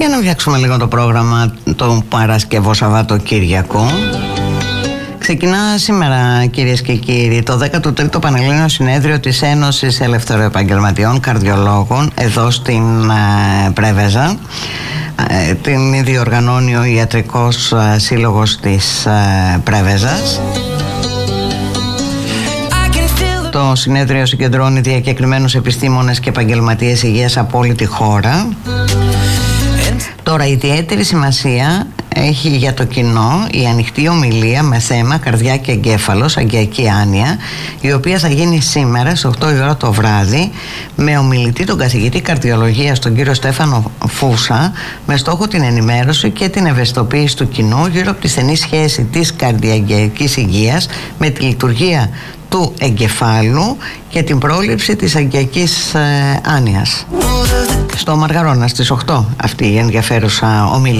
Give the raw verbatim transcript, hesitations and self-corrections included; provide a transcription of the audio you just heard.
Για να φτιάξουμε λίγο το πρόγραμμα του Παρασκευό Σαββατοκύριακου. Ξεκινά σήμερα, κυρίες και κύριοι, το δέκατο τρίτο Πανελλήνιο Συνέδριο της Ένωσης Ελευθεροεπαγγελματιών Καρδιολόγων εδώ στην ε, Πρέβεζα. Ε, την διοργανώνει ο Ιατρικός ε, Σύλλογος της ε, Πρέβεζας. Το συνέδριο συγκεντρώνει διακεκριμένους επιστήμονες και επαγγελματίες υγείας από όλη τη χώρα. Τώρα, ιδιαίτερη σημασία έχει για το κοινό η ανοιχτή ομιλία με θέμα καρδιά και εγκέφαλος, αγκιακή άνοια, η οποία θα γίνει σήμερα στις οκτώ η ώρα το βράδυ με ομιλητή τον καθηγητή καρδιολογίας τον κύριο Στέφανο Φούσα, με στόχο την ενημέρωση και την ευαισθητοποίηση του κοινού γύρω από τη στενή σχέση της καρδιαγγειακής υγείας με τη λειτουργία του εγκεφάλου και την πρόληψη της αγκιακής ε, άνοιας. Στο Μαργαρόνα στις οκτώ αυτή η ενδιαφέρουσα ομιλία.